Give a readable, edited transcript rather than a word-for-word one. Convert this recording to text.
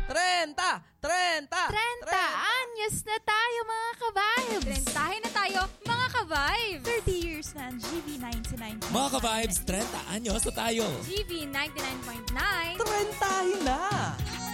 Anyos na tayo mga ka-vibes! 30 na tayo mga ka-vibes! 30 years na ang GV99. Mga ka-vibes, 30 anyos na tayo. GV 99.9. 30 na!